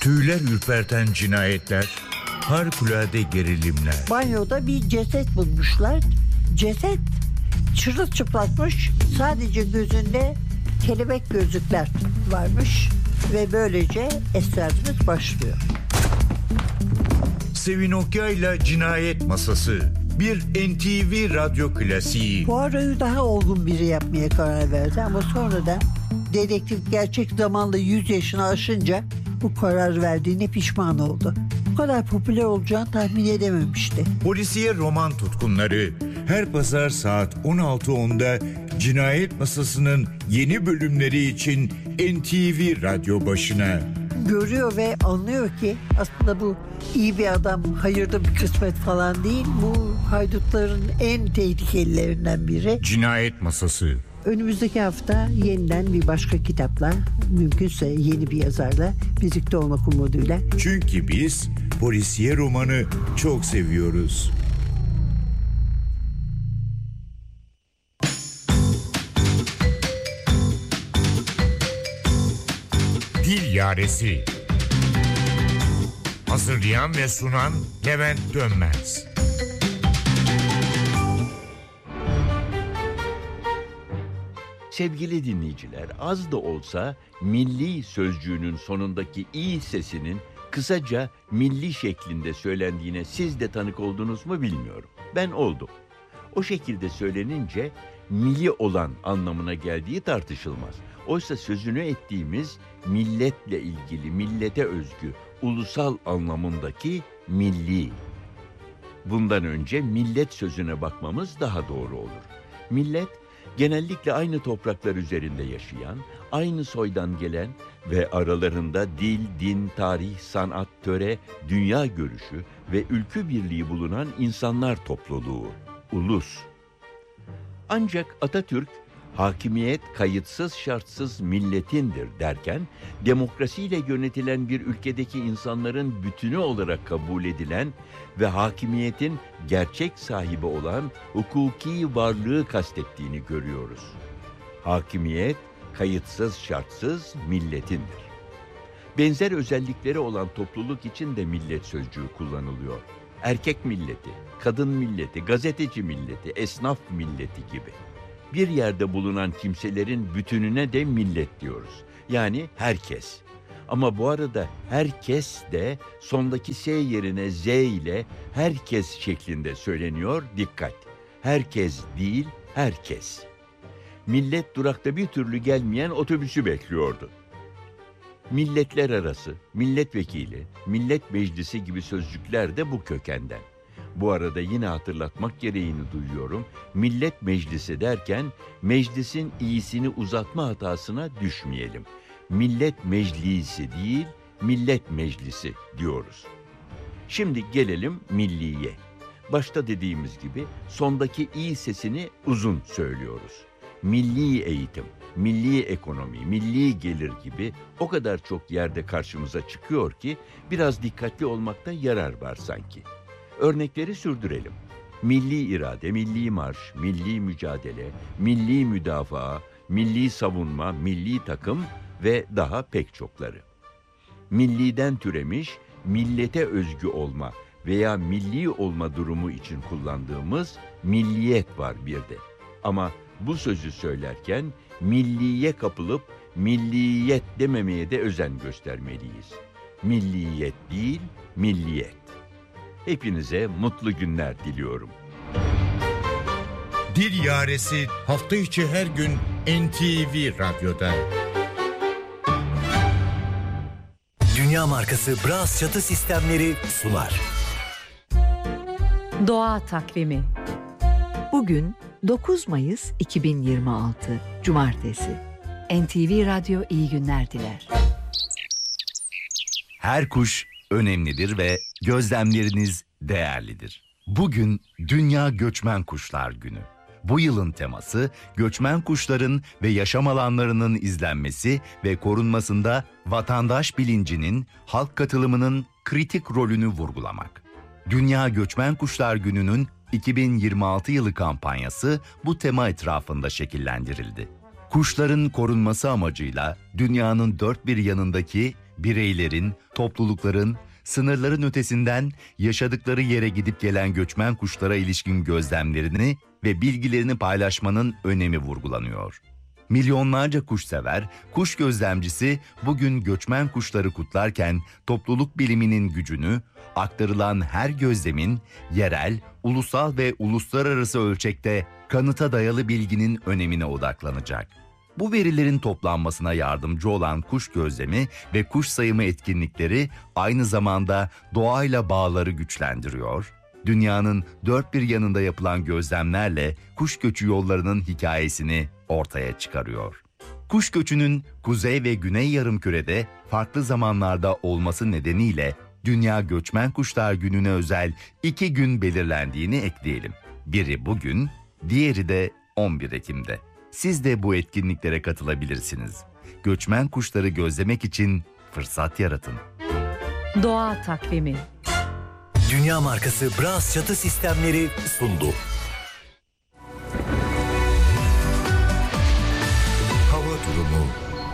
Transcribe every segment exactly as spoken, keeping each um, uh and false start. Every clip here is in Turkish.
Tüyler ürperten cinayetler, harikulade gerilimler. Banyoda bir ceset bulmuşlar. Ceset çırılçıplakmış. Sadece gözünde kelebek gözlükler varmış. Ve böylece esrarımız başlıyor. Sevin Okyay'la Cinayet Masası. Bir N T V radyo klasiği. Poirot'u daha olgun biri yapmaya karar verdi ama sonradan dedektif gerçek zamanlı yüz yaşını aşınca bu karar verdiğine pişman oldu. Bu kadar popüler olacağını tahmin edememişti. Polisiye roman tutkunları her pazar saat on altı onda Cinayet Masası'nın yeni bölümleri için N T V radyo başına. Görüyor ve anlıyor ki aslında bu iyi bir adam, hayırlı bir kısmet falan değil. Bu haydutların en tehlikelilerinden biri. Cinayet Masası. Önümüzdeki hafta yeniden bir başka kitapla, mümkünse yeni bir yazarla birlikte olmak umuduyla. Çünkü biz polisiye romanı çok seviyoruz. Dil Yaresi. Hazırlayan ve sunan Levent Dönmez. Sevgili dinleyiciler, az da olsa milli sözcüğünün sonundaki i sesinin kısaca milli şeklinde söylendiğine siz de tanık oldunuz mu bilmiyorum. Ben oldum. O şekilde söylenince milli olan anlamına geldiği tartışılmaz. Oysa sözünü ettiğimiz milletle ilgili, millete özgü, ulusal anlamındaki milli. Bundan önce millet sözüne bakmamız daha doğru olur. Millet, genellikle aynı topraklar üzerinde yaşayan, aynı soydan gelen ve aralarında dil, din, tarih, sanat, töre, dünya görüşü ve ülkü birliği bulunan insanlar topluluğu, ulus. Ancak Atatürk, hakimiyet kayıtsız şartsız milletindir derken, demokrasiyle yönetilen bir ülkedeki insanların bütünü olarak kabul edilen ve hakimiyetin gerçek sahibi olan hukuki varlığı kastettiğini görüyoruz. Hakimiyet kayıtsız şartsız milletindir. Benzer özellikleri olan topluluk için de millet sözcüğü kullanılıyor. Erkek milleti, kadın milleti, gazeteci milleti, esnaf milleti gibi. Bir yerde bulunan kimselerin bütününe de millet diyoruz. Yani herkes. Ama bu arada herkes de sondaki S yerine Z ile herkes şeklinde söyleniyor. Dikkat! Herkes değil, herkes. Millet durakta bir türlü gelmeyen otobüsü bekliyordu. Milletler arası, milletvekili, millet meclisi gibi sözcükler de bu kökenden. Bu arada yine hatırlatmak gereğini duyuyorum. Millet meclisi derken meclisin iyisini uzatma hatasına düşmeyelim. Millet meclisi değil, millet meclisi diyoruz. Şimdi gelelim milliye. Başta dediğimiz gibi sondaki i sesini uzun söylüyoruz. Milli eğitim, milli ekonomi, milli gelir gibi o kadar çok yerde karşımıza çıkıyor ki biraz dikkatli olmakta yarar var sanki. Örnekleri sürdürelim. Milli irade, milli marş, milli mücadele, milli müdafaa, milli savunma, milli takım ve daha pek çokları. Milliden türemiş, millete özgü olma veya milli olma durumu için kullandığımız milliyet var bir de. Ama bu sözü söylerken milliye kapılıp milliyet dememeye de özen göstermeliyiz. Milliyet değil, milliyet. Hepinize mutlu günler diliyorum. Dil Yaresi hafta içi her gün N T V Radyo'da. Dünya markası Bras çatı sistemleri sunar. Doğa takvimi. Bugün dokuz Mayıs iki bin yirmi altı Cumartesi. N T V Radyo iyi günler diler. Her kuş önemlidir ve gözlemleriniz değerlidir. Bugün Dünya Göçmen Kuşlar Günü. Bu yılın teması göçmen kuşların ve yaşam alanlarının izlenmesi ve korunmasında vatandaş bilincinin, halk katılımının kritik rolünü vurgulamak. Dünya Göçmen Kuşlar Günü'nün iki bin yirmi altı yılı kampanyası bu tema etrafında şekillendirildi. Kuşların korunması amacıyla dünyanın dört bir yanındaki bireylerin, toplulukların, sınırların ötesinden yaşadıkları yere gidip gelen göçmen kuşlara ilişkin gözlemlerini ve bilgilerini paylaşmanın önemi vurgulanıyor. Milyonlarca kuşsever, kuş gözlemcisi bugün göçmen kuşları kutlarken topluluk biliminin gücünü, aktarılan her gözlemin yerel, ulusal ve uluslararası ölçekte kanıta dayalı bilginin önemine odaklanacak. Bu verilerin toplanmasına yardımcı olan kuş gözlemi ve kuş sayımı etkinlikleri aynı zamanda doğayla bağları güçlendiriyor, dünyanın dört bir yanında yapılan gözlemlerle kuş göçü yollarının hikayesini ortaya çıkarıyor. Kuş göçünün kuzey ve güney yarımkürede farklı zamanlarda olması nedeniyle Dünya Göçmen Kuşlar Günü'ne özel iki gün belirlendiğini ekleyelim. Biri bugün, diğeri de on bir Ekim'de. Siz de bu etkinliklere katılabilirsiniz. Göçmen kuşları gözlemek için fırsat yaratın. Doğa takvimi. Dünya markası Bras çatı sistemleri sundu. Hava durumu.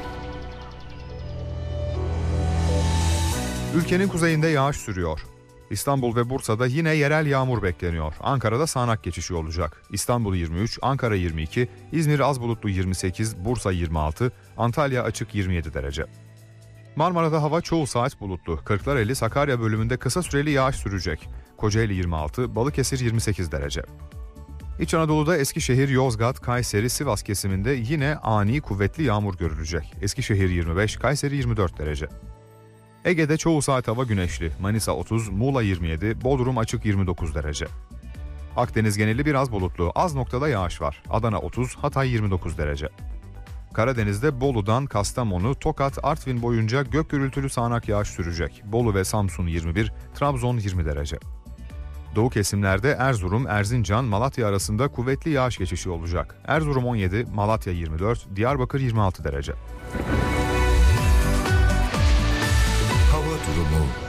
Ülkenin kuzeyinde yağış sürüyor. İstanbul ve Bursa'da yine yerel yağmur bekleniyor. Ankara'da sağanak geçişi olacak. İstanbul yirmi üç, Ankara yirmi iki, İzmir az bulutlu yirmi sekiz, Bursa yirmi altı, Antalya açık yirmi yedi derece. Marmara'da hava çoğu saat bulutlu. Kırklareli, Sakarya bölümünde kısa süreli yağış sürecek. Kocaeli yirmi altı, Balıkesir yirmi sekiz derece. İç Anadolu'da Eskişehir, Yozgat, Kayseri, Sivas kesiminde yine ani kuvvetli yağmur görülecek. Eskişehir yirmi beş, Kayseri yirmi dört derece. Ege'de çoğu saat hava güneşli. Manisa otuz, Muğla yirmi yedi, Bodrum açık yirmi dokuz derece. Akdeniz geneli biraz bulutlu. Az noktada yağış var. Adana otuz, Hatay yirmi dokuz derece. Karadeniz'de Bolu'dan Kastamonu, Tokat, Artvin boyunca gök gürültülü sağanak yağış sürecek. Bolu ve Samsun yirmi bir, Trabzon yirmi derece. Doğu kesimlerde Erzurum, Erzincan, Malatya arasında kuvvetli yağış geçişi olacak. Erzurum on yedi, Malatya yirmi dört, Diyarbakır yirmi altı derece. Hava durumu.